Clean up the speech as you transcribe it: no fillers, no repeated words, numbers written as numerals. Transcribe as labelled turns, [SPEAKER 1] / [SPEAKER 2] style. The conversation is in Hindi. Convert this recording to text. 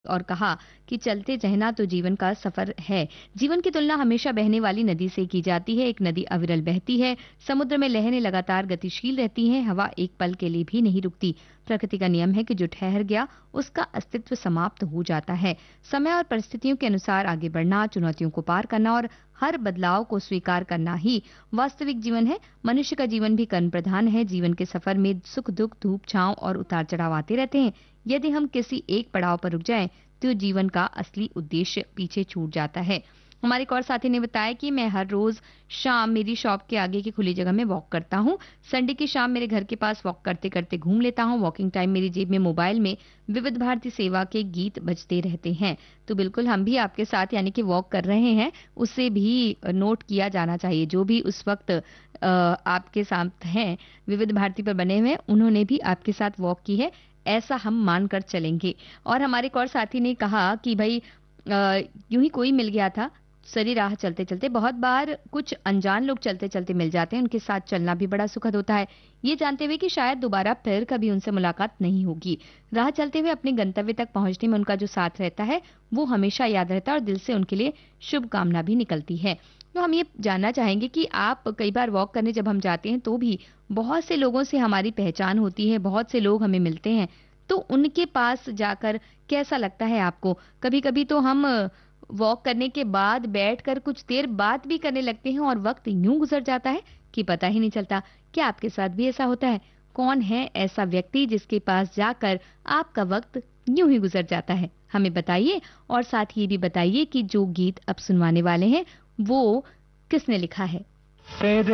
[SPEAKER 1] और कहा कि चलते रहना तो जीवन का सफर है। जीवन की तुलना हमेशा बहने वाली नदी से की जाती है। एक नदी अविरल बहती है, समुद्र में लहरें लगातार गतिशील रहती हैं, हवा एक पल के लिए भी नहीं रुकती। प्रकृति का नियम है कि जो ठहर गया उसका अस्तित्व समाप्त हो जाता है। समय और परिस्थितियों के अनुसार आगे बढ़ना, चुनौतियों को पार करना और हर बदलाव को स्वीकार करना ही वास्तविक जीवन है। मनुष्य का जीवन भी कर्म प्रधान है। जीवन के सफर में सुख दुख, धूप छांव और उतार चढ़ाव आते रहते हैं। यदि हम किसी एक पड़ाव पर रुक जाएं तो जीवन का असली उद्देश्य पीछे छूट जाता है। हमारे एक और साथी ने बताया कि मैं हर रोज शाम मेरी शॉप के आगे की खुली जगह में वॉक करता हूँ। संडे की शाम मेरे घर के पास वॉक करते करते घूम लेता हूँ। वॉकिंग टाइम मेरी जेब में मोबाइल में विविध भारती सेवा के गीत बजते रहते हैं। तो बिल्कुल हम भी आपके साथ यानी कि वॉक कर रहे हैं, उसे भी नोट किया जाना चाहिए। जो भी उस वक्त आपके साथ हैं विविध भारती पर बने हुए, उन्होंने भी आपके साथ वॉक की है, ऐसा हम मानकर चलेंगे। और हमारे एक और साथी ने कहा कि भाई यूं ही कोई मिल गया था सरी राह चलते चलते। बहुत बार कुछ अनजान लोग चलते चलते मिल जाते हैं, उनके साथ चलना भी बड़ा सुखद होता है, ये जानते हुए कि शायद दोबारा फिर कभी उनसे मुलाकात नहीं होगी। राह चलते हुए अपने गंतव्य तक पहुंचने में उनका जो साथ रहता है वो हमेशा याद रहता है और दिल से उनके लिए शुभकामना भी निकलती है। तो हम ये जानना चाहेंगे कि आप कई बार वॉक करने जब हम जाते हैं तो भी बहुत से लोगों से हमारी पहचान होती है, बहुत से लोग हमें मिलते हैं, तो उनके पास जाकर कैसा लगता है आपको? कभी-कभी तो हम वॉक करने के बाद बैठकर कुछ देर बात भी करने लगते हैं और वक्त यूं गुजर जाता है कि पता ही नहीं चलता। क्या आपके साथ भी ऐसा होता है? कौन है ऐसा व्यक्ति जिसके पास जाकर आपका वक्त यूं ही गुजर जाता है? हमें बताइए और साथ ही ये भी बताइए कि जो गीत अब सुनवाने वाले हैं वो किसने लिखा है।